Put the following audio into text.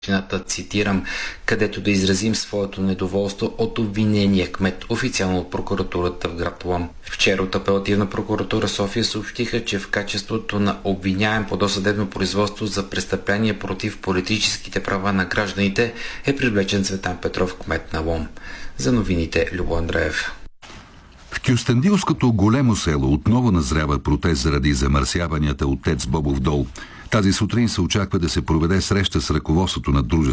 цитирам, където да изразим своето недоволство от обвинения кмет официално от прокуратурата в град Лом. Вчера от Апелативна прокуратура София съобщиха, че в качеството на обвиняем по досъдебно производство за престъпление против политическите права на гражданите е привлечен Цветан Петров, кмет на Лом. За новините Любо Андреев. В Кюстендилското големо село отново назрява протест заради замърсяванията от ТЕЦ Бобов дол. Тази сутрин се очаква да се проведе среща с ръководството на дружеството.